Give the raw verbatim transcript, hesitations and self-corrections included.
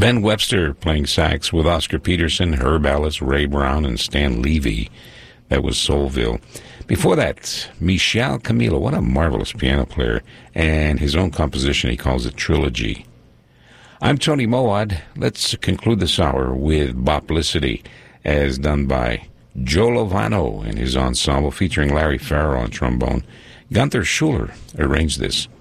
Ben Webster playing sax with Oscar Peterson, Herb Ellis, Ray Brown, and Stan Levy. That was Soulville. Before that, Michel Camilo, what a marvelous piano player, and his own composition, he calls it Trilogy. I'm Tony Moad. Let's conclude this hour with Boplicity, as done by Joe Lovano and his ensemble, featuring Larry Farrow on trombone. Gunther Schuller arranged this.